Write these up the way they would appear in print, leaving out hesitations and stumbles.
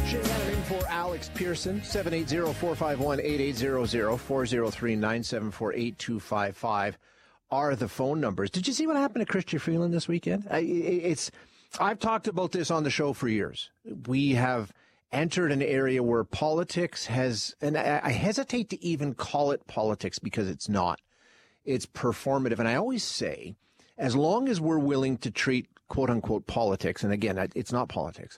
Shannon in for Alex Pearson, 780-451-8800, 403-974-8255 are the phone numbers. Did you see what happened to Chrystia Freeland this weekend? I've talked about this on the show for years. We have entered an area where politics has, and I hesitate to even call it politics because it's not. It's performative. And I always say, as long as we're willing to treat quote-unquote politics, and again, it's not politics,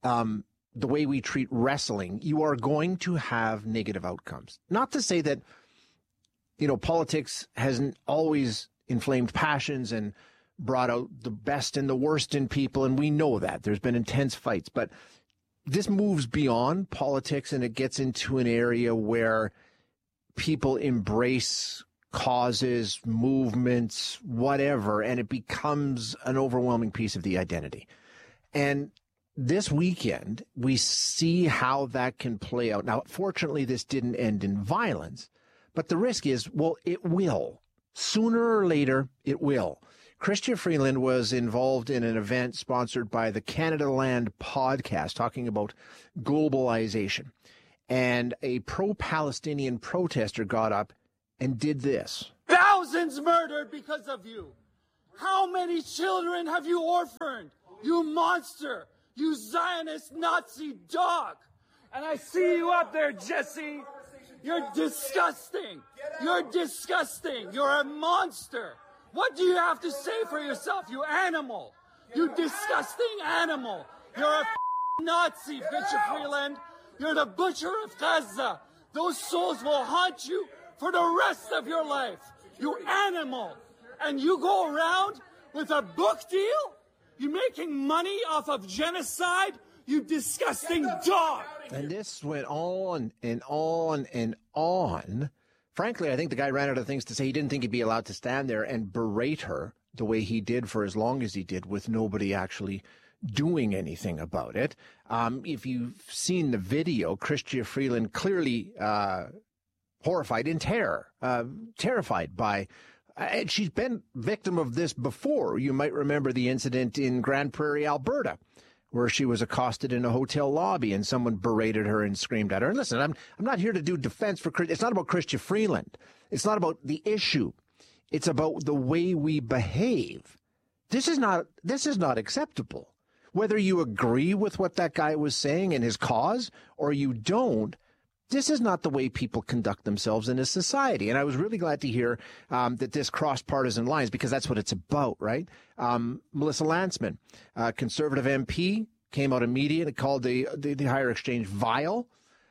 the way we treat wrestling, you are going to have negative outcomes. Not to say that, politics hasn't always inflamed passions and brought out the best and the worst in people, and we know that. There's been intense fights, but this moves beyond politics, and it gets into an area where people embrace causes, movements, whatever, and it becomes an overwhelming piece of the identity. And this weekend, we see how that can play out. Now, fortunately, this didn't end in violence, but the risk is, well, it will. Sooner or later, it will. Chrystia Freeland was involved in an event sponsored by the Canada Land podcast talking about globalization. And a pro-Palestinian protester got up and did this. Thousands murdered because of you. How many children have you orphaned? You monster. You Zionist Nazi dog. And I see you up there, Jesse. You're disgusting. You're disgusting. You're a monster. What do you have to say for yourself, you animal? You disgusting animal. You're a Nazi, Chrystia Freeland. You're the butcher of Gaza. Those souls will haunt you for the rest of your life. You animal. And you go around with a book deal? You making money off of genocide? You disgusting dog. And this went on and on and on. Frankly, I think the guy ran out of things to say. He didn't think he'd be allowed to stand there and berate her the way he did for as long as he did, with nobody actually doing anything about it. If you've seen the video, Chrystia Freeland clearly horrified, in terror, terrified by. And she's been victim of this before. You might remember the incident in Grand Prairie, Alberta, where she was accosted in a hotel lobby and someone berated her and screamed at her. And listen, I'm not here to do defense for Chrystia. It's not about Chrystia Freeland. It's not about the issue. It's about the way we behave. This is not acceptable. Whether you agree with what that guy was saying and his cause or you don't, this is not the way people conduct themselves in a society. And I was really glad to hear that this crossed partisan lines, because that's what it's about, right? Melissa Lantsman, Conservative MP, came out immediately and called the higher exchange vile.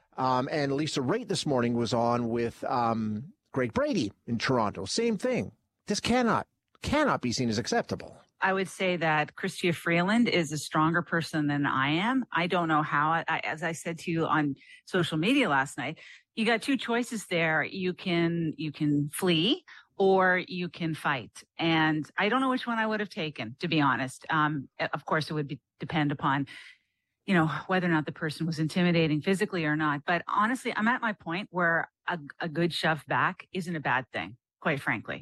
And Lisa Raitt this morning was on with Greg Brady in Toronto. Same thing. This cannot be seen as acceptable. I would say that Chrystia Freeland is a stronger person than I am. I don't know how. As I said to you on social media last night, you got two choices there. You can flee or you can fight. And I don't know which one I would have taken, to be honest. Of course, it would depend upon, whether or not the person was intimidating physically or not. But honestly, I'm at my point where a good shove back isn't a bad thing, quite frankly.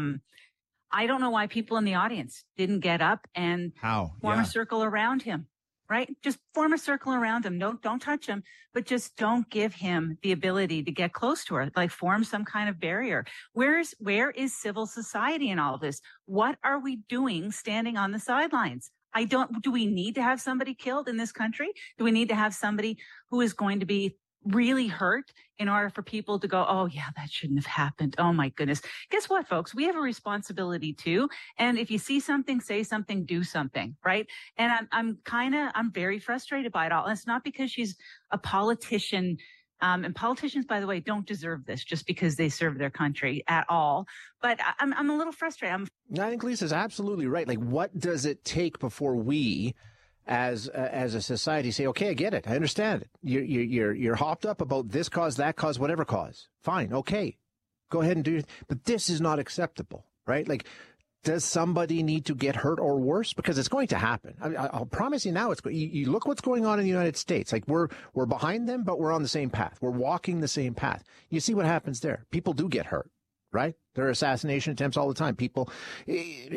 I don't know why people in the audience didn't get up and form a circle around him, right? Just form a circle around him. Don't touch him, but just don't give him the ability to get close to her, like form some kind of barrier. Where is civil society in all of this? What are we doing standing on the sidelines? Do we need to have somebody killed in this country? Do we need to have somebody who is going to be really hurt in order for people to go, oh yeah, that shouldn't have happened. Oh my goodness. Guess what, folks? We have a responsibility too. And if you see something, say something, do something, right? And I'm very frustrated by it all. And it's not because she's a politician. And politicians, by the way, don't deserve this just because they serve their country at all. But I'm a little frustrated. I think Lisa's absolutely right. Like, what does it take before we, as a society, say, okay, I get it, I understand it. You're hopped up about this cause, that cause, whatever cause. Fine, okay, go ahead and do it. But this is not acceptable, right? Like, does somebody need to get hurt or worse? Because it's going to happen. I'll promise you now. You look what's going on in the United States. Like, we're behind them, but we're on the same path. We're walking the same path. You see what happens there. People do get hurt. Right? There are assassination attempts all the time. People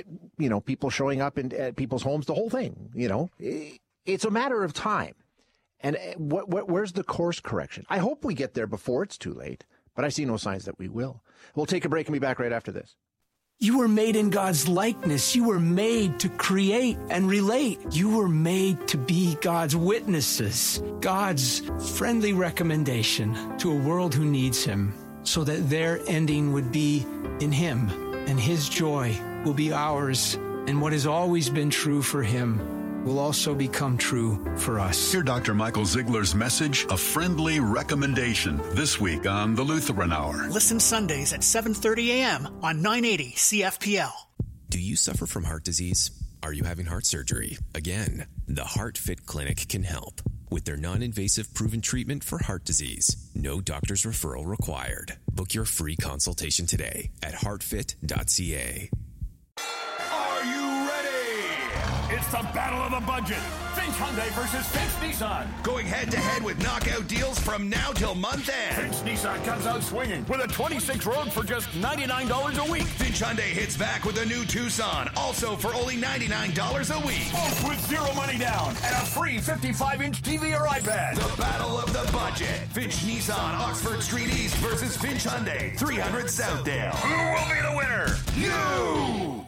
showing up at people's homes, the whole thing, it's a matter of time. And where's the course correction? I hope we get there before it's too late, but I see no signs that we will. We'll take a break and be back right after this. You were made in God's likeness. You were made to create and relate. You were made to be God's witnesses, God's friendly recommendation to a world who needs Him, so that their ending would be in Him, and His joy will be ours, and what has always been true for Him will also become true for us. Hear Dr. Michael Ziegler's message, A Friendly Recommendation, this week on The Lutheran Hour. Listen Sundays at 7:30 a.m. on 980 CFPL. Do you suffer from heart disease? Are you having heart surgery? Again, the HeartFit Clinic can help. With their non-invasive proven treatment for heart disease, no doctor's referral required. Book your free consultation today at heartfit.ca. Are you ready? It's the battle of the budget. Finch Hyundai versus Finch Nissan. Going head-to-head with knockout deals from now till month end. Finch Nissan comes out swinging with a 26 Rogue for just $99 a week. Finch Hyundai hits back with a new Tucson, also for only $99 a week. Both with zero money down and a free 55-inch TV or iPad. The battle of the budget. Finch Nissan, Oxford Street East versus Finch Hyundai, 300 Southdale. Who will be the winner? You!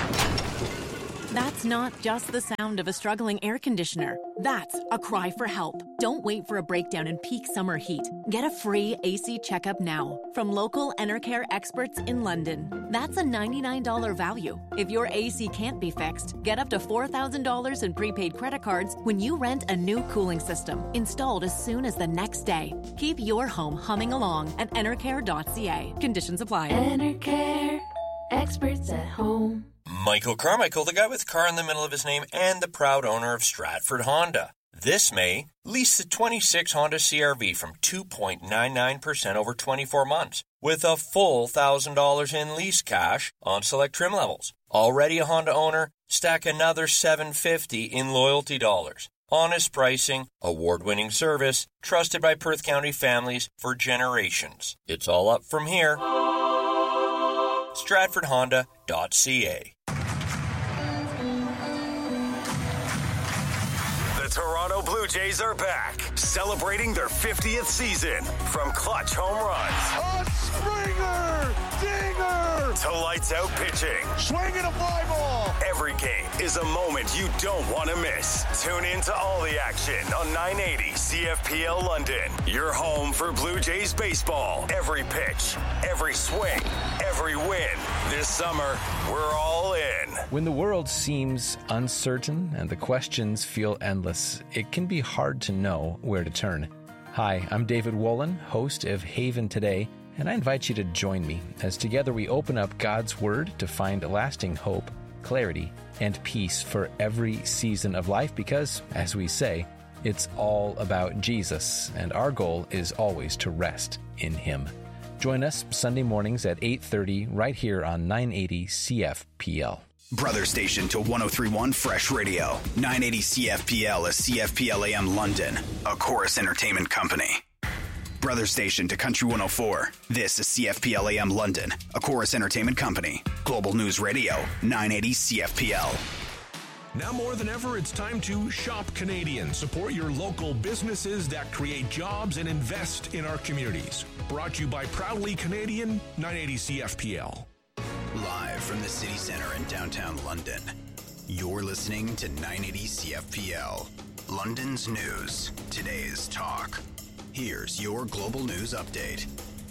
That's not just the sound of a struggling air conditioner. That's a cry for help. Don't wait for a breakdown in peak summer heat. Get a free AC checkup now from local Enercare experts in London. That's a $99 value. If your AC can't be fixed, get up to $4,000 in prepaid credit cards when you rent a new cooling system, installed as soon as the next day. Keep your home humming along at enercare.ca. Conditions apply. Enercare, experts at home. Michael Carmichael, the guy with car in the middle of his name and the proud owner of Stratford Honda. This May, lease the 26 Honda CR-V from 2.99% over 24 months with a full $1,000 in lease cash on select trim levels. Already a Honda owner? Stack another $750 in loyalty dollars. Honest pricing, award-winning service, trusted by Perth County families for generations. It's all up from here. StratfordHonda.ca. The Toronto Blue Jays are back, celebrating their 50th season. From clutch home runs, A Springer! Dinger! to lights out pitching. Swinging a fly ball! Every game is a moment you don't want to miss. Tune in to all the action on 980 CFPL London. Your home for Blue Jays baseball. Every pitch, every swing, every win. This summer, we're all in. When the world seems uncertain and the questions feel endless, it can be hard to know where to turn. Hi, I'm David Wolin, host of Haven Today, and I invite you to join me as together we open up God's Word to find lasting hope, clarity, and peace for every season of life because, as we say, it's all about Jesus, and our goal is always to rest in Him. Join us Sunday mornings at 8:30 right here on 980 CFPL. Brother station to 103.1 Fresh Radio. 980 CFPL is CFPL AM London, a Chorus Entertainment company. Brother station to Country 104. This is CFPL AM London, a Chorus Entertainment company. Global News Radio, 980 CFPL. Now more than ever, it's time to shop Canadian. Support your local businesses that create jobs and invest in our communities. Brought to you by Proudly Canadian, 980 CFPL. Live from the city center in downtown London, you're listening to 980 CFPL. London's news, today's talk. Here's your global news update.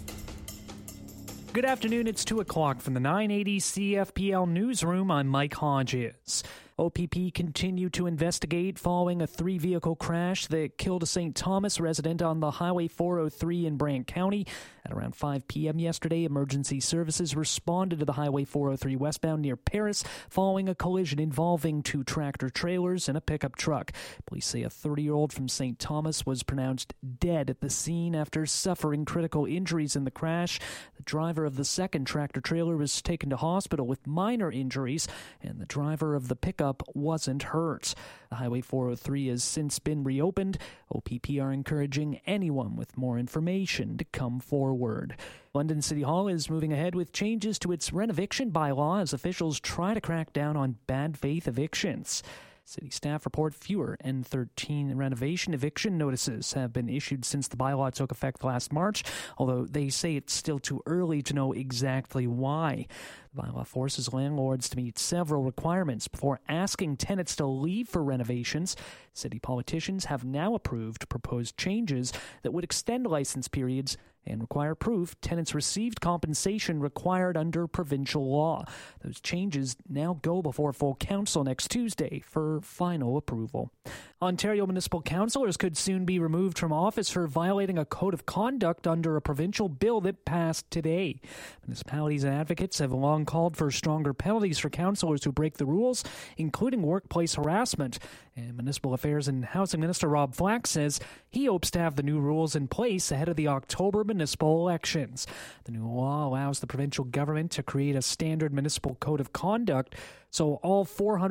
Good afternoon, it's 2 o'clock from the 980 CFPL newsroom. I'm Mike Hodges. OPP continued to investigate following a 3-vehicle crash that killed a St. Thomas resident on the Highway 403 in Brant County. At around 5 p.m. yesterday, emergency services responded to the Highway 403 westbound near Paris following a collision involving 2 tractor-trailers and a pickup truck. Police say a 30-year-old from St. Thomas was pronounced dead at the scene after suffering critical injuries in the crash. The driver of the second tractor-trailer was taken to hospital with minor injuries, and the driver of the pickup wasn't hurt. The Highway 403 has since been reopened. OPP are encouraging anyone with more information to come forward. London City Hall is moving ahead with changes to its renoviction bylaw as officials try to crack down on bad faith evictions. City staff report fewer N13 renovation eviction notices have been issued since the bylaw took effect last March, although they say it's still too early to know exactly why. The bylaw forces landlords to meet several requirements before asking tenants to leave for renovations. City politicians have now approved proposed changes that would extend license periods and require proof tenants received compensation required under provincial law. Those changes now go before full council next Tuesday for final approval. Ontario municipal councillors could soon be removed from office for violating a code of conduct under a provincial bill that passed today. Municipalities and advocates have long called for stronger penalties for councillors who break the rules, including workplace harassment. And Municipal Affairs and Housing Minister Rob Flack says he hopes to have the new rules in place ahead of the October municipal elections. The new law allows the provincial government to create a standard municipal code of conduct, so all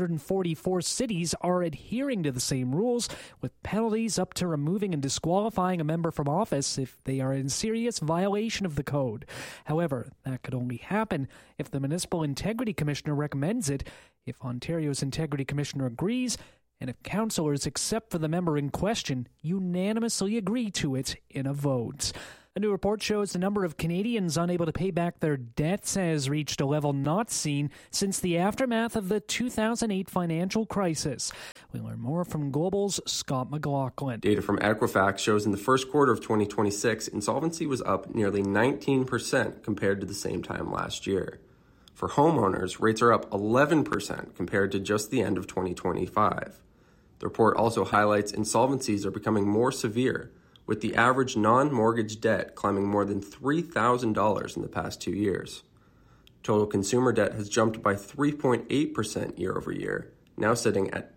444 cities are adhering to the same rules, with penalties up to removing and disqualifying a member from office if they are in serious violation of the code. However, that could only happen if the Municipal Integrity Commissioner recommends it, if Ontario's Integrity Commissioner agrees, and if councillors, except for the member in question, unanimously agree to it in a vote. A new report shows the number of Canadians unable to pay back their debts has reached a level not seen since the aftermath of the 2008 financial crisis. We learn more from Global's Scott McLaughlin. Data from Equifax shows in the first quarter of 2026, insolvency was up nearly 19% compared to the same time last year. For homeowners, rates are up 11% compared to just the end of 2025. The report also highlights insolvencies are becoming more severe, with the average non-mortgage debt climbing more than $3,000 in the past 2 years. Total consumer debt has jumped by 3.8% year over year, now sitting at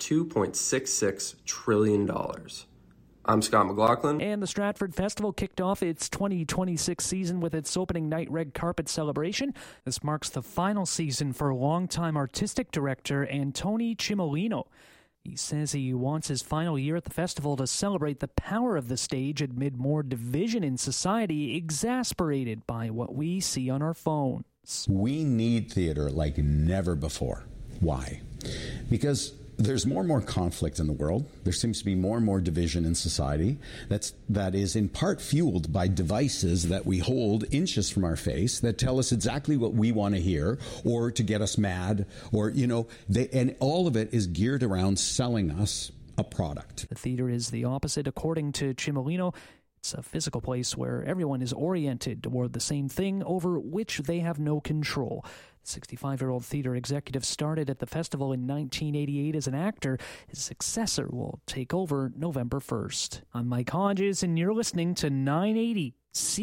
$2.66 trillion. I'm Scott McLaughlin. And the Stratford Festival kicked off its 2026 season with its opening night red carpet celebration. This marks the final season for longtime artistic director Antoni Cimolino. He says he wants his final year at the festival to celebrate the power of the stage amid more division in society, exasperated by what we see on our phones. We need theater like never before. Why? Because there's more and more conflict in the world. There seems to be more and more division in society. That is in part fueled by devices that we hold inches from our face that tell us exactly what we want to hear, or to get us mad, or, and all of it is geared around selling us a product. The theater is the opposite, according to Cimolino. It's a physical place where everyone is oriented toward the same thing over which they have no control. The 65-year-old theater executive started at the festival in 1988 as an actor. His successor will take over November 1st. I'm Mike Hodges, and you're listening to 980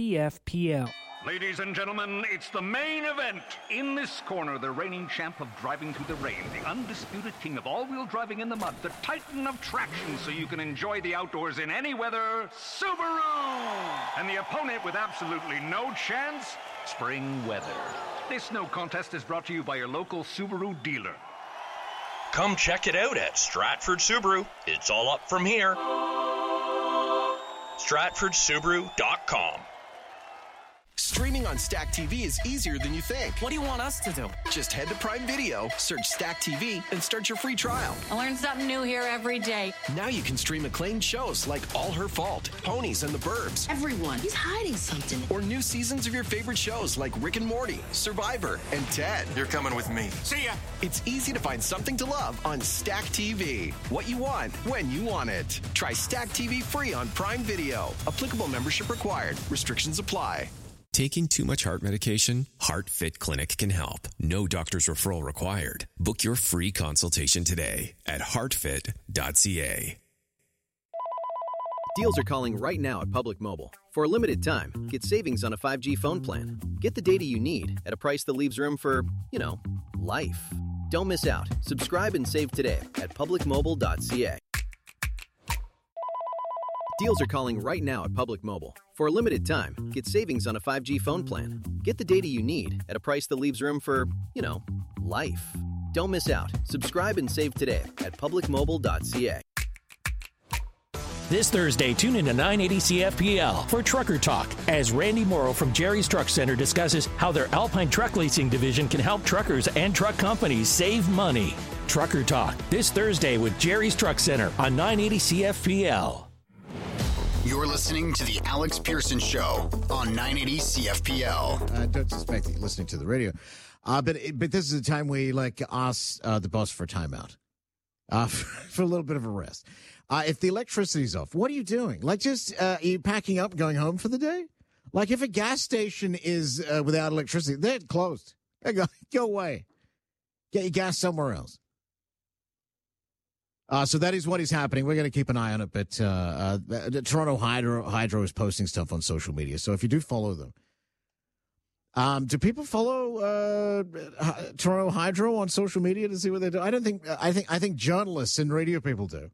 CFPL. Ladies and gentlemen, it's the main event. In this corner, the reigning champ of driving through the rain, the undisputed king of all-wheel driving in the mud, the titan of traction so you can enjoy the outdoors in any weather, Subaru! And the opponent with absolutely no chance, spring weather. This no contest is brought to you by your local Subaru dealer. Come check it out at Stratford Subaru. It's all up from here. StratfordSubaru.com. Streaming on Stack TV is easier than you think. What do you want us to do? Just head to Prime Video, search Stack TV, and start your free trial. I learn something new here every day. Now you can stream acclaimed shows like All Her Fault, Ponies and the Burbs. Everyone, he's hiding something. Or new seasons of your favorite shows like Rick and Morty, Survivor, and Ted. You're coming with me. See ya! It's easy to find something to love on Stack TV. What you want, when you want it. Try Stack TV free on Prime Video. Applicable membership required. Restrictions apply. Taking too much heart medication? HeartFit Clinic can help. No doctor's referral required. Book your free consultation today at heartfit.ca. Deals are calling right now at Public Mobile. For a limited time, get savings on a 5G phone plan. Get the data you need at a price that leaves room for, life. Don't miss out. Subscribe and save today at publicmobile.ca. Deals are calling right now at Public Mobile. For a limited time, get savings on a 5G phone plan. Get the data you need at a price that leaves room for, life. Don't miss out. Subscribe and save today at publicmobile.ca. This Thursday, tune in to 980 CFPL for Trucker Talk as Randy Morrow from Jerry's Truck Center discusses how their Alpine Truck Leasing division can help truckers and truck companies save money. Trucker Talk, this Thursday with Jerry's Truck Center on 980 CFPL. You're listening to the Alex Pearson Show on 980 CFPL. I don't suspect that you're listening to the radio. But this is a time where you ask the boss for a timeout, for a little bit of a rest. If the electricity's off, what are you doing? Are you packing up, going home for the day? Like if a gas station is without electricity, they're closed. Go away. Get your gas somewhere else. So that is what is happening. We're going to keep an eye on it. But Toronto Hydro is posting stuff on social media. So if you do follow them. Do people follow Toronto Hydro on social media to see what they do? I don't think. I think journalists and radio people do.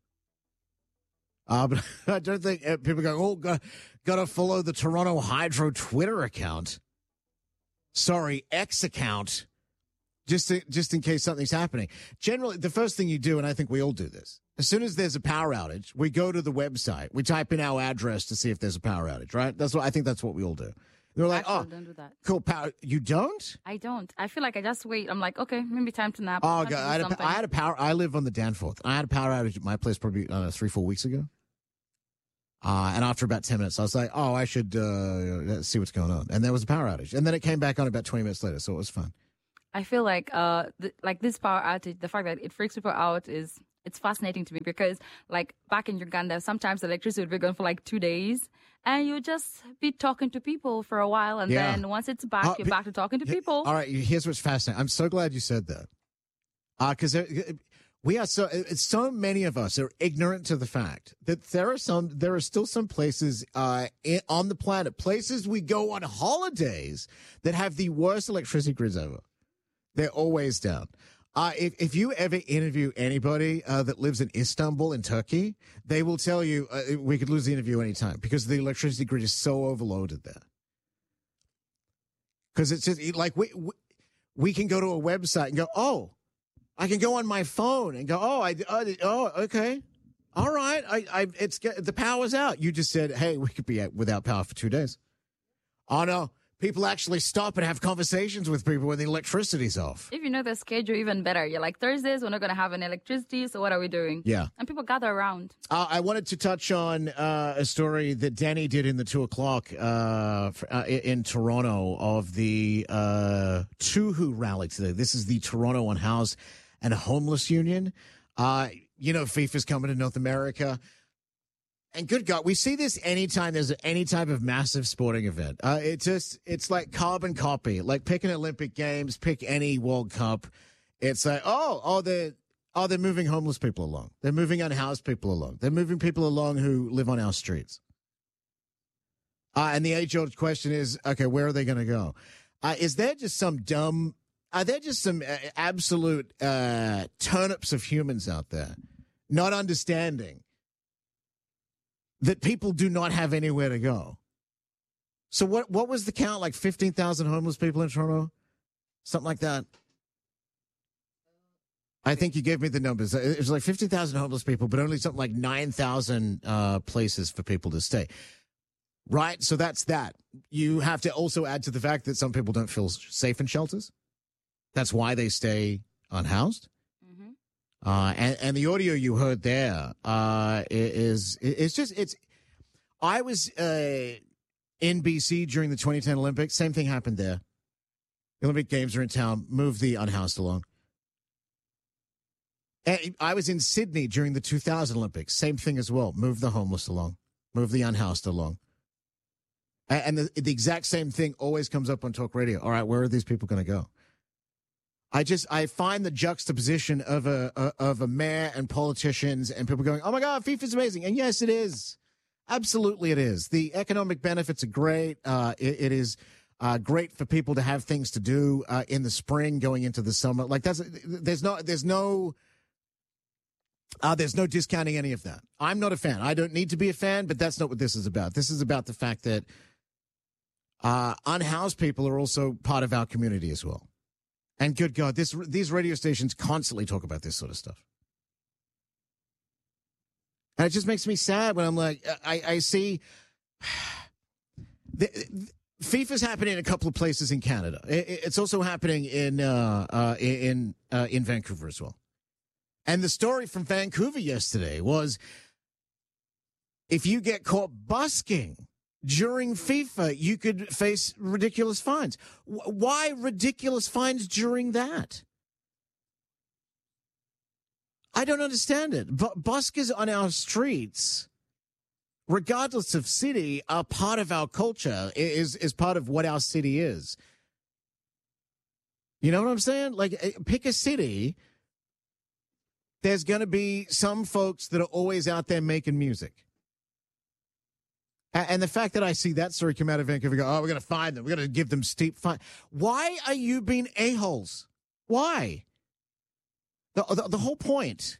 But I don't think people go, got to follow the Toronto Hydro Twitter account. Sorry, X account. Just in case something's happening. Generally, the first thing you do, and I think we all do this, as soon as there's a power outage, we go to the website. We type in our address to see if there's a power outage, right? I think that's what we all do. They're like, I don't do that. Cool power. You don't? I don't. I feel like I just wait. I'm like, okay, maybe time to nap. Oh, God. I had a power. I live on the Danforth. I had a power outage at my place probably 3-4 weeks ago. And after about 10 minutes, I was like, I should see what's going on. And there was a power outage. And then it came back on about 20 minutes later, so it was fun. I feel like this power outage, the fact that it freaks people out it's fascinating to me because like back in Uganda, sometimes electricity would be gone for like 2 days and you just be talking to people for a while. And then once it's back, you're back to talking to people. All right. Here's what's fascinating. I'm so glad you said that. Because so many of us are ignorant to the fact that there are still some places on the planet, places we go on holidays that have the worst electricity grids ever. They're always down. If you ever interview anybody that lives in Istanbul in Turkey, they will tell you we could lose the interview anytime because the electricity grid is so overloaded there. Because it's just like we can go to a website and go, I can go on my phone and go, okay. All right. The power's out. You just said, hey, we could be without power for 2 days. Oh, no. People actually stop and have conversations with people when the electricity's off. If you know the schedule, even better. You're like, Thursdays, we're not going to have any electricity, so what are we doing? Yeah. And people gather around. I wanted to touch on a story that Danny did in the 2 o'clock in Toronto of the Tuhu rally today. This is the Toronto Unhoused and Homeless Union. FIFA's coming to North America. And good God, we see this anytime there's any type of massive sporting event. It's like carbon copy. Like pick an Olympic Games, pick any World Cup. It's like, they're moving homeless people along. They're moving unhoused people along. They're moving people along who live on our streets. And the age-old question is, okay, where are they going to go? Is there just some dumb... Are there just some absolute turnips of humans out there not understanding that people do not have anywhere to go? So what was the count? Like 15,000 homeless people in Toronto? Something like that? I think you gave me the numbers. It was like 50,000 homeless people, but only something like 9,000 places for people to stay. Right? So that's that. You have to also add to the fact that some people don't feel safe in shelters. That's why they stay unhoused. Mm-hmm. And the audio you heard there is just. I was in BC during the 2010 Olympics. Same thing happened there. The Olympic Games are in town. Move the unhoused along. And I was in Sydney during the 2000 Olympics. Same thing as well. Move the homeless along. Move the unhoused along. And the exact same thing always comes up on talk radio. All right, where are these people going to go? I find the juxtaposition of a mayor and politicians and people going, oh my God, FIFA's amazing. And yes, it is. Absolutely it is. The economic benefits are great. It is great for people to have things to do in the spring going into the summer. Like there's no discounting any of that. I'm not a fan. I don't need to be a fan, but that's not what this is about. This is about the fact that unhoused people are also part of our community as well. And good God, these radio stations constantly talk about this sort of stuff. And it just makes me sad when I'm like, I see FIFA's happening in a couple of places in Canada. It's also happening in Vancouver as well. And the story from Vancouver yesterday was if you get caught busking during FIFA, you could face ridiculous fines. Why ridiculous fines during that? I don't understand it. Buskers on our streets, regardless of city, are part of our culture, is part of what our city is. You know what I'm saying? Like, pick a city. There's going to be some folks that are always out there making music. And the fact that I see that story come out of Vancouver, go, oh, we're going to fine them. We're going to give them steep fine. Why are you being a-holes? Why? The whole point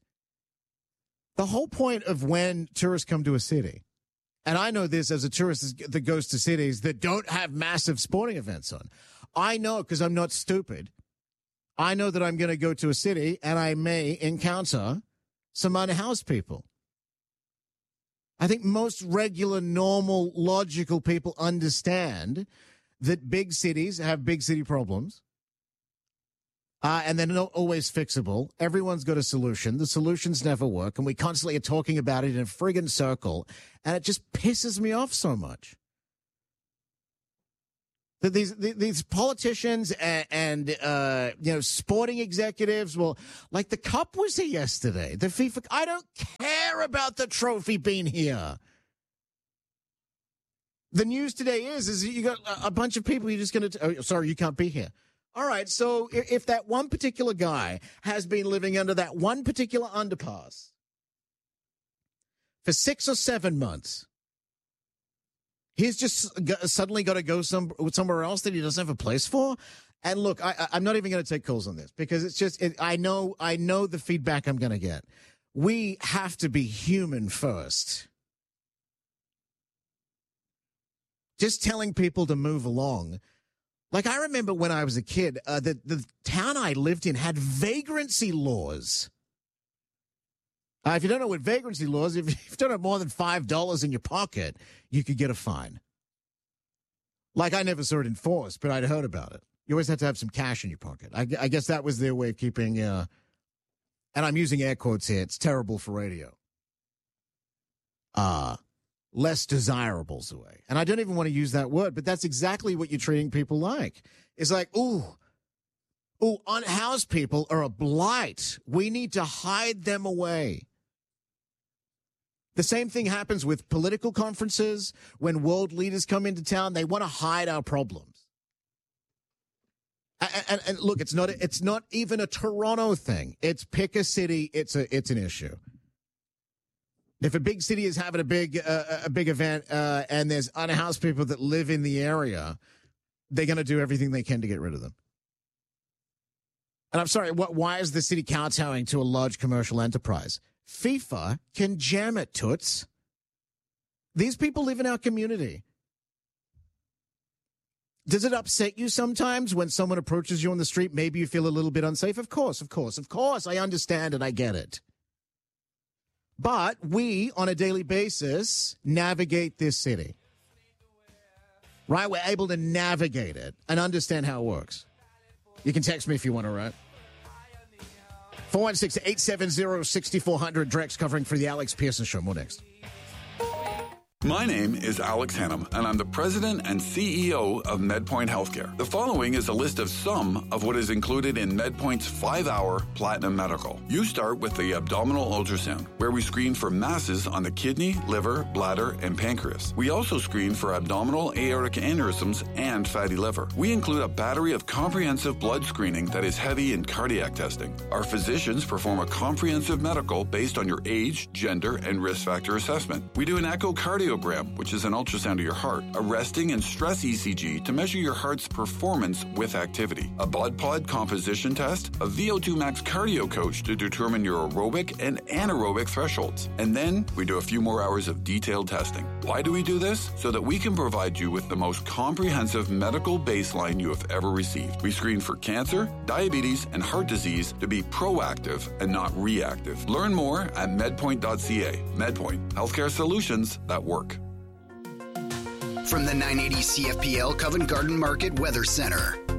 of when tourists come to a city, and I know this as a tourist that goes to cities that don't have massive sporting events on. I know because I'm not stupid. I know that I'm going to go to a city and I may encounter some unhoused people. I think most regular, normal, logical people understand that big cities have big city problems. And they're not always fixable. Everyone's got a solution. The solutions never work. And we constantly are talking about it in a friggin' circle. And it just pisses me off so much. That these politicians and sporting executives, well, like the Cup was here yesterday. The FIFA, I don't care about the trophy being here. The news today is you got a bunch of people you're just going to, oh, sorry, you can't be here. All right, so if that one particular guy has been living under that one particular underpass for 6 or 7 months, he's just suddenly got to go somewhere else that he doesn't have a place for. And look, I'm not even going to take calls on this because it's just I know the feedback I'm going to get. We have to be human first. Just telling people to move along. Like, I remember when I was a kid, the town I lived in had vagrancy laws. If you don't know what vagrancy laws, if you don't have more than $5 in your pocket, you could get a fine. Like, I never saw it enforced, but I'd heard about it. You always had to have some cash in your pocket. I guess that was their way of keeping, and I'm using air quotes here, it's terrible for radio. Less desirables away. And I don't even want to use that word, but that's exactly what you're treating people like. It's like, ooh, unhoused people are a blight. We need to hide them away. The same thing happens with political conferences. When world leaders come into town, they want to hide our problems. And look, it's not even a Toronto thing. It's pick a city. It's an issue. If a big city is having a big event and there's unhoused people that live in the area, they're going to do everything they can to get rid of them. And I'm sorry, why is the city kowtowing to a large commercial enterprise? FIFA can jam it, toots. These people live in our community. Does it upset you sometimes when someone approaches you on the street? Maybe you feel a little bit unsafe? Of course. I understand and I get it. But we, on a daily basis, navigate this city. Right? We're able to navigate it and understand how it works. You can text me if you want to, right? 416-870-6400. Drex covering for the Alex Pearson Show. More next. My name is Alex Hannum, and I'm the president and CEO of MedPoint Healthcare. The following is a list of some of what is included in MedPoint's 5-hour Platinum Medical. You start with the abdominal ultrasound, where we screen for masses on the kidney, liver, bladder, and pancreas. We also screen for abdominal aortic aneurysms and fatty liver. We include a battery of comprehensive blood screening that is heavy in cardiac testing. Our physicians perform a comprehensive medical based on your age, gender, and risk factor assessment. We do an echocardiogram, which is an ultrasound of your heart, a resting and stress ECG to measure your heart's performance with activity, a blood pod composition test, a VO2 max cardio coach to determine your aerobic and anaerobic thresholds. And then we do a few more hours of detailed testing. Why do we do this? So that we can provide you with the most comprehensive medical baseline you have ever received. We screen for cancer, diabetes, and heart disease to be proactive and not reactive. Learn more at medpoint.ca. MedPoint, healthcare solutions that work. From the 980 CFPL Covent Garden Market Weather Center.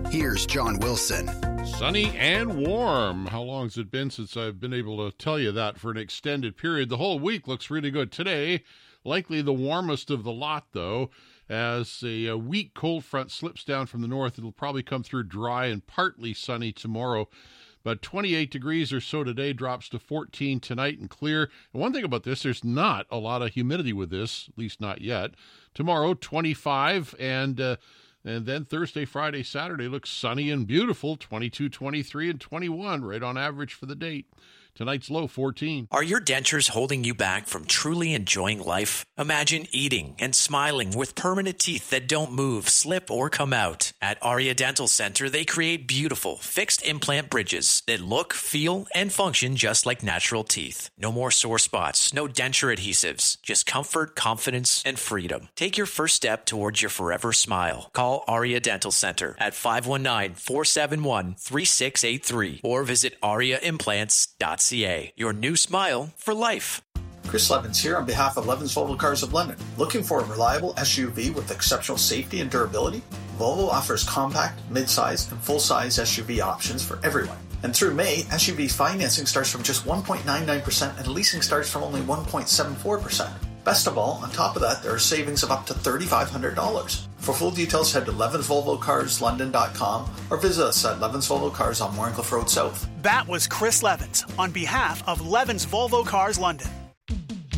Here's John Wilson. Sunny and warm. How long has it been since I've been able to tell you that for an extended period? The whole week looks really good. Today, likely the warmest of the lot, though. As a weak cold front slips down from the north, it'll probably come through dry and partly sunny tomorrow. But 28 degrees or so today, drops to 14 tonight and clear. And one thing about this, there's not a lot of humidity with this, at least not yet. Tomorrow, 25, and then Thursday, Friday, Saturday looks sunny and beautiful, 22, 23, and 21, right on average for the date. Tonight's low, 14. Are your dentures holding you back from truly enjoying life? Imagine eating and smiling with permanent teeth that don't move, slip, or come out. At Aria Dental Center, they create beautiful, fixed implant bridges that look, feel, and function just like natural teeth. No more sore spots, no denture adhesives, just comfort, confidence, and freedom. Take your first step towards your forever smile. Call Aria Dental Center at 519-471-3683 or visit ariaimplants.ca. Your new smile for life. Chris Levins here on behalf of Levins Volvo Cars of London. Looking for a reliable SUV with exceptional safety and durability? Volvo offers compact, mid-size, and full-size SUV options for everyone. And through May, SUV financing starts from just 1.99% and leasing starts from only 1.74%. Best of all, on top of that, there are savings of up to $3,500. For full details, head to LevinsVolvoCarsLondon.com or visit us at Levins Volvo Cars on Warncliffe Road South. That was Chris Levins on behalf of Levins Volvo Cars London.